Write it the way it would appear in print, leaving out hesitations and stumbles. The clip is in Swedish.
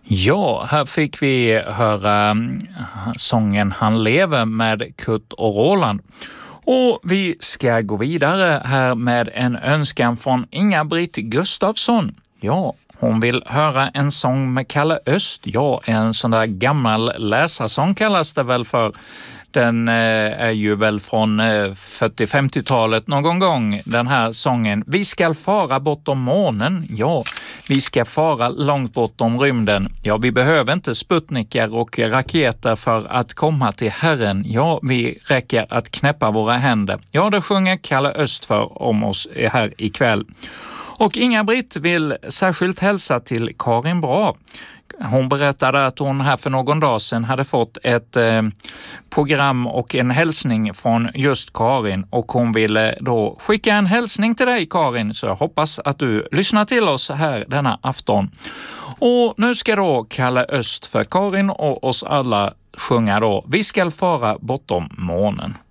Ja, här fick vi höra sången Han lever med Kurt och Roland. Och vi ska gå vidare här med en önskan från Inga-Britt Gustafsson. Ja, hon vill höra en sång med Kalle Öst. Ja, en sån där gammal läsarsång kallas det väl för. Den är ju väl från 40-50-talet någon gång, den här sången. Vi ska fara bortom månen. Ja, vi ska fara långt bortom rymden. Ja, vi behöver inte sputnikar och raketer för att komma till Herren. Ja, vi räcker att knäppa våra händer. Ja, det sjunger Kalle Öst för om oss här ikväll. Och Inga-Britt vill särskilt hälsa till Karin Bra. Hon berättade att hon här för någon dag sedan hade fått ett program och en hälsning från just Karin, och hon ville då skicka en hälsning till dig, Karin, så jag hoppas att du lyssnar till oss här denna afton. Och nu ska då Kalle Öst för Karin och oss alla sjunga då Vi ska fara bortom månen.